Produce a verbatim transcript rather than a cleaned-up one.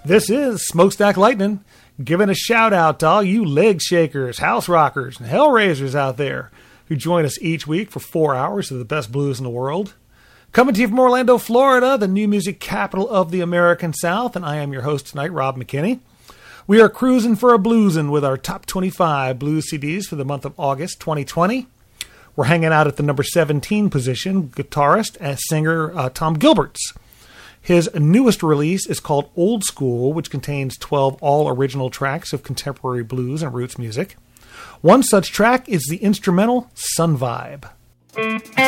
This is Smokestack Lightning, giving a shout out to all you leg shakers, house rockers, and hellraisers out there who join us each week for four hours of the best blues in the world. Coming to you from Orlando, Florida, the new music capital of the American South, and I am your host tonight, Rob McKinney. We are cruising for a bluesin' with our top twenty-five blues C Ds for the month of August twenty twenty. We're hanging out at the number seventeen position, guitarist and singer uh, Tom Gilbert's. His newest release is called Old School, which contains twelve all-original tracks of contemporary blues and roots music. One such track is the instrumental Sun Vibe.